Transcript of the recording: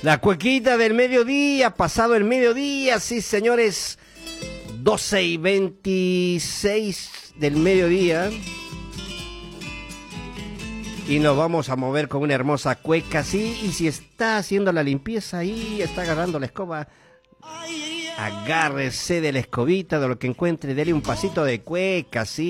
La cuequita del mediodía, pasado el mediodía, sí señores, 12:26 del mediodía. Y nos vamos a mover con una hermosa cueca, sí, y si está haciendo la limpieza ahí, está agarrando la escoba, agárrese de la escobita, de lo que encuentre, dele un pasito de cueca, sí.